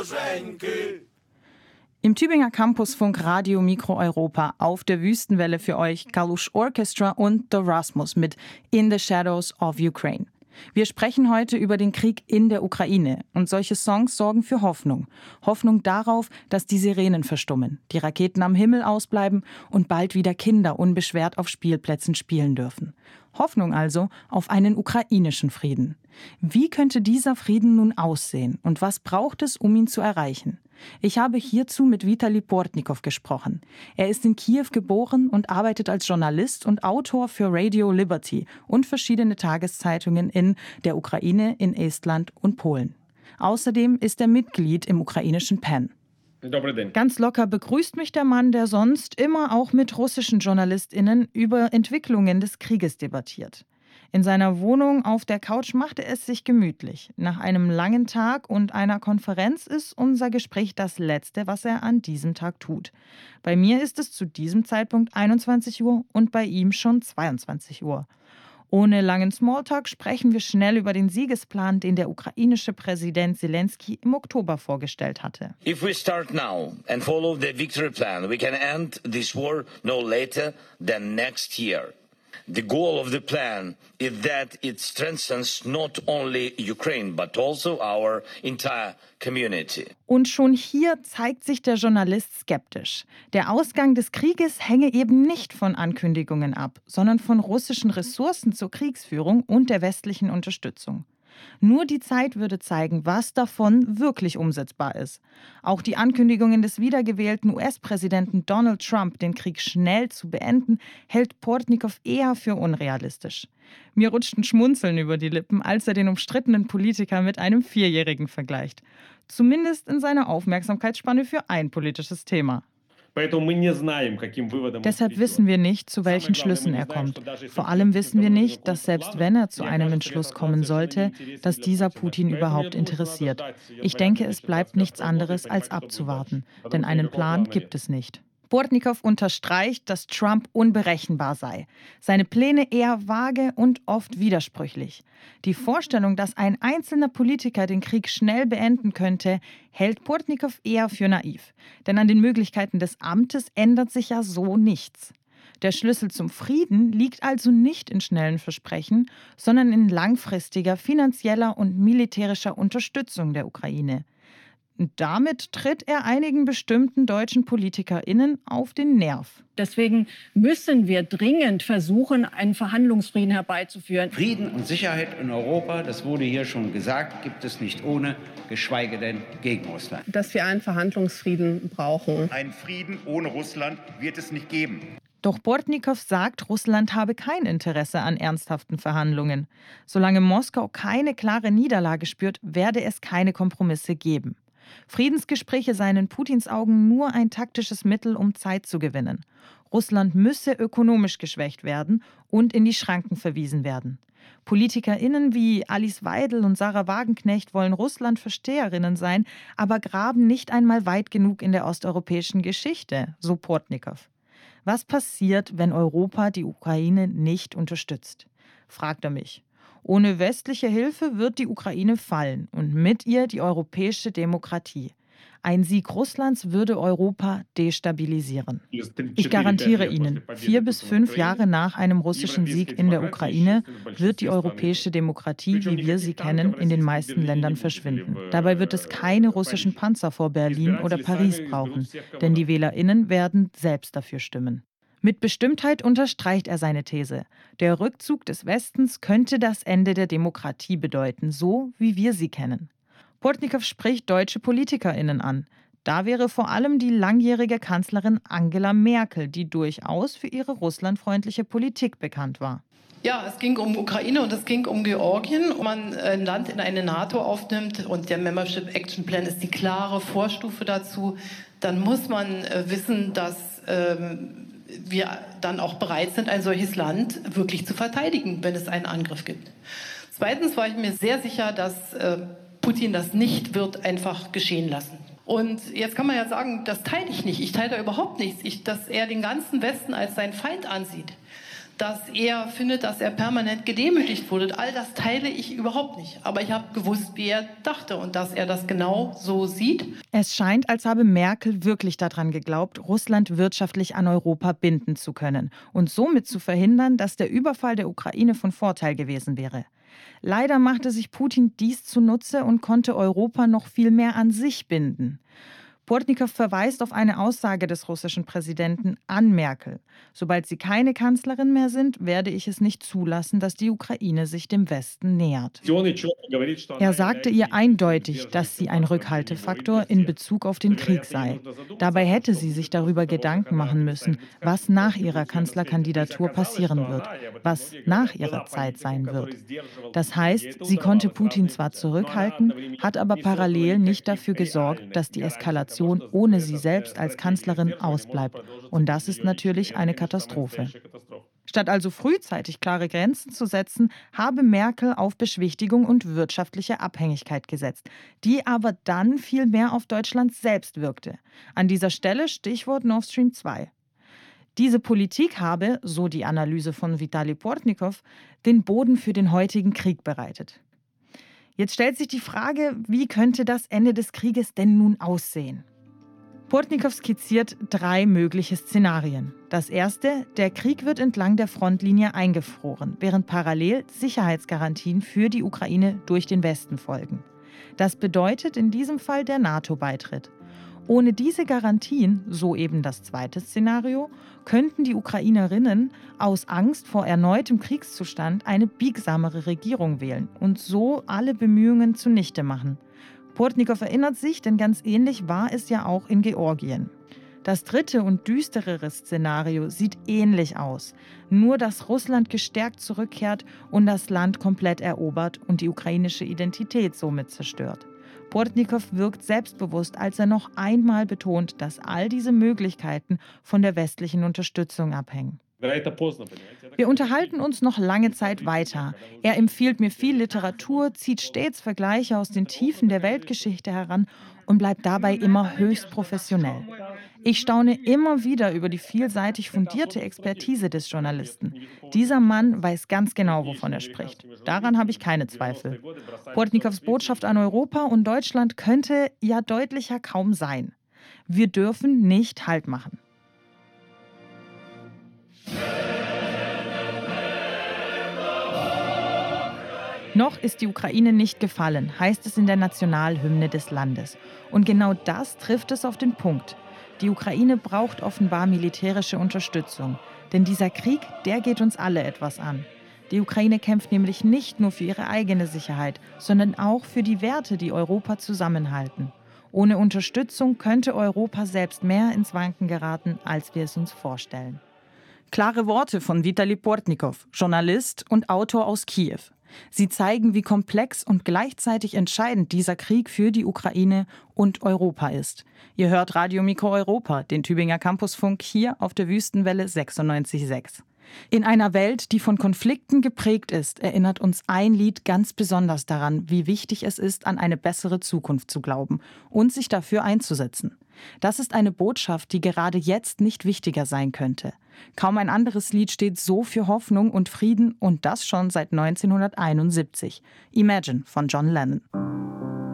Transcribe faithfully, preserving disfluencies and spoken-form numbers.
Im Tübinger Campusfunk Radio Mikro Europa auf der Wüstenwelle für euch Kalush Orchestra und The Rasmus mit In the Shadows of Ukraine. Wir sprechen heute über den Krieg in der Ukraine und solche Songs sorgen für Hoffnung. Hoffnung darauf, dass die Sirenen verstummen, die Raketen am Himmel ausbleiben und bald wieder Kinder unbeschwert auf Spielplätzen spielen dürfen. Hoffnung also auf einen ukrainischen Frieden. Wie könnte dieser Frieden nun aussehen und was braucht es, um ihn zu erreichen? Ich habe hierzu mit Vitali Portnikow gesprochen. Er ist in Kiew geboren und arbeitet als Journalist und Autor für Radio Liberty und verschiedene Tageszeitungen in der Ukraine, in Estland und Polen. Außerdem ist er Mitglied im ukrainischen P E N. Ganz locker begrüßt mich der Mann, der sonst immer auch mit russischen JournalistInnen über Entwicklungen des Krieges debattiert. In seiner Wohnung auf der Couch macht er es sich gemütlich. Nach einem langen Tag und einer Konferenz ist unser Gespräch das letzte, was er an diesem Tag tut. Bei mir ist es zu diesem Zeitpunkt einundzwanzig Uhr und bei ihm schon zweiundzwanzig Uhr. Ohne langen Smalltalk sprechen wir schnell über den Siegesplan, den der ukrainische Präsident Zelensky im Oktober vorgestellt hatte. If we start now and follow the victory plan, we can end this war no later than next year. The goal of the plan is that it strengthens not only Ukraine, but also our entire community. Und schon hier zeigt sich der Journalist skeptisch. Der Ausgang des Krieges hänge eben nicht von Ankündigungen ab, sondern von russischen Ressourcen zur Kriegsführung und der westlichen Unterstützung. Nur die Zeit würde zeigen, was davon wirklich umsetzbar ist. Auch die Ankündigungen des wiedergewählten U S-Präsidenten Donald Trump, den Krieg schnell zu beenden, hält Portnikow eher für unrealistisch. Mir rutscht ein Schmunzeln über die Lippen, als er den umstrittenen Politiker mit einem Vierjährigen vergleicht. Zumindest in seiner Aufmerksamkeitsspanne für ein politisches Thema. Deshalb wissen wir nicht, zu welchen Schlüssen er kommt. Vor allem wissen wir nicht, dass selbst wenn er zu einem Entschluss kommen sollte, dass dieser Putin überhaupt interessiert. Ich denke, es bleibt nichts anderes als abzuwarten, denn einen Plan gibt es nicht. Portnikow unterstreicht, dass Trump unberechenbar sei. Seine Pläne eher vage und oft widersprüchlich. Die Vorstellung, dass ein einzelner Politiker den Krieg schnell beenden könnte, hält Portnikow eher für naiv. Denn an den Möglichkeiten des Amtes ändert sich ja so nichts. Der Schlüssel zum Frieden liegt also nicht in schnellen Versprechen, sondern in langfristiger finanzieller und militärischer Unterstützung der Ukraine. Und damit tritt er einigen bestimmten deutschen PolitikerInnen auf den Nerv. Deswegen müssen wir dringend versuchen, einen Verhandlungsfrieden herbeizuführen. Frieden und Sicherheit in Europa, das wurde hier schon gesagt, gibt es nicht ohne, geschweige denn gegen Russland. Dass wir einen Verhandlungsfrieden brauchen. Einen Frieden ohne Russland wird es nicht geben. Doch Portnikow sagt, Russland habe kein Interesse an ernsthaften Verhandlungen. Solange Moskau keine klare Niederlage spürt, werde es keine Kompromisse geben. Friedensgespräche seien in Putins Augen nur ein taktisches Mittel, um Zeit zu gewinnen. Russland müsse ökonomisch geschwächt werden und in die Schranken verwiesen werden. PolitikerInnen wie Alice Weidel und Sarah Wagenknecht wollen Russland-Versteherinnen sein, aber graben nicht einmal weit genug in der osteuropäischen Geschichte, so Portnikow. Was passiert, wenn Europa die Ukraine nicht unterstützt? Fragt er mich. Ohne westliche Hilfe wird die Ukraine fallen und mit ihr die europäische Demokratie. Ein Sieg Russlands würde Europa destabilisieren. Ich garantiere Ihnen, vier bis fünf Jahre nach einem russischen Sieg in der Ukraine wird die europäische Demokratie, wie wir sie kennen, in den meisten Ländern verschwinden. Dabei wird es keine russischen Panzer vor Berlin oder Paris brauchen, denn die WählerInnen werden selbst dafür stimmen. Mit Bestimmtheit unterstreicht er seine These. Der Rückzug des Westens könnte das Ende der Demokratie bedeuten, so wie wir sie kennen. Portnikow spricht deutsche PolitikerInnen an. Da wäre vor allem die langjährige Kanzlerin Angela Merkel, die durchaus für ihre russlandfreundliche Politik bekannt war. Ja, es ging um Ukraine und es ging um Georgien. Wenn man ein Land in eine NATO aufnimmt und der Membership Action Plan ist die klare Vorstufe dazu, dann muss man wissen, dass ähm, wir dann auch bereit sind, ein solches Land wirklich zu verteidigen, wenn es einen Angriff gibt. Zweitens war ich mir sehr sicher, dass äh, Putin das nicht wird einfach geschehen lassen. Und jetzt kann man ja sagen, das teile ich nicht. Ich teile da überhaupt nichts. Ich, dass er den ganzen Westen als seinen Feind ansieht. dass er findet, dass er permanent gedemütigt wurde. All das teile ich überhaupt nicht. Aber ich habe gewusst, wie er dachte und dass er das genau so sieht. Es scheint, als habe Merkel wirklich daran geglaubt, Russland wirtschaftlich an Europa binden zu können und somit zu verhindern, dass der Überfall der Ukraine von Vorteil gewesen wäre. Leider machte sich Putin dies zunutze und konnte Europa noch viel mehr an sich binden. Portnikow verweist auf eine Aussage des russischen Präsidenten an Merkel. Sobald sie keine Kanzlerin mehr sind, werde ich es nicht zulassen, dass die Ukraine sich dem Westen nähert. Er sagte ihr eindeutig, dass sie ein Rückhaltefaktor in Bezug auf den Krieg sei. Dabei hätte sie sich darüber Gedanken machen müssen, was nach ihrer Kanzlerkandidatur passieren wird, was nach ihrer Zeit sein wird. Das heißt, sie konnte Putin zwar zurückhalten, hat aber parallel nicht dafür gesorgt, dass die Eskalation ohne sie selbst als Kanzlerin ausbleibt. Und das ist natürlich eine Katastrophe. Statt also frühzeitig klare Grenzen zu setzen, habe Merkel auf Beschwichtigung und wirtschaftliche Abhängigkeit gesetzt, die aber dann viel mehr auf Deutschland selbst wirkte. An dieser Stelle Stichwort Nord Stream zwei. Diese Politik habe, so die Analyse von Vitali Portnikow, den Boden für den heutigen Krieg bereitet. Jetzt stellt sich die Frage, wie könnte das Ende des Krieges denn nun aussehen? Portnikow skizziert drei mögliche Szenarien. Das erste, der Krieg wird entlang der Frontlinie eingefroren, während parallel Sicherheitsgarantien für die Ukraine durch den Westen folgen. Das bedeutet in diesem Fall der NATO-Beitritt. Ohne diese Garantien, so eben das zweite Szenario, könnten die Ukrainerinnen aus Angst vor erneutem Kriegszustand eine biegsamere Regierung wählen und so alle Bemühungen zunichte machen. Portnikow erinnert sich, denn ganz ähnlich war es ja auch in Georgien. Das dritte und düsterere Szenario sieht ähnlich aus, nur dass Russland gestärkt zurückkehrt und das Land komplett erobert und die ukrainische Identität somit zerstört. Portnikow wirkt selbstbewusst, als er noch einmal betont, dass all diese Möglichkeiten von der westlichen Unterstützung abhängen. Wir unterhalten uns noch lange Zeit weiter. Er empfiehlt mir viel Literatur, zieht stets Vergleiche aus den Tiefen der Weltgeschichte heran und bleibt dabei immer höchst professionell. Ich staune immer wieder über die vielseitig fundierte Expertise des Journalisten. Dieser Mann weiß ganz genau, wovon er spricht. Daran habe ich keine Zweifel. Portnikows Botschaft an Europa und Deutschland könnte ja deutlicher kaum sein. Wir dürfen nicht Halt machen. Noch ist die Ukraine nicht gefallen, heißt es in der Nationalhymne des Landes. Und genau das trifft es auf den Punkt. Die Ukraine braucht offenbar militärische Unterstützung. Denn dieser Krieg, der geht uns alle etwas an. Die Ukraine kämpft nämlich nicht nur für ihre eigene Sicherheit, sondern auch für die Werte, die Europa zusammenhalten. Ohne Unterstützung könnte Europa selbst mehr ins Wanken geraten, als wir es uns vorstellen. Klare Worte von Vitali Portnikow, Journalist und Autor aus Kiew. Sie zeigen, wie komplex und gleichzeitig entscheidend dieser Krieg für die Ukraine und Europa ist. Ihr hört Radio Mikro Europa, den Tübinger Campusfunk, hier auf der Wüstenwelle sechsundneunzig Komma sechs. In einer Welt, die von Konflikten geprägt ist, erinnert uns ein Lied ganz besonders daran, wie wichtig es ist, an eine bessere Zukunft zu glauben und sich dafür einzusetzen. Das ist eine Botschaft, die gerade jetzt nicht wichtiger sein könnte. Kaum ein anderes Lied steht so für Hoffnung und Frieden und das schon seit neunzehnhunderteinundsiebzig. Imagine von John Lennon.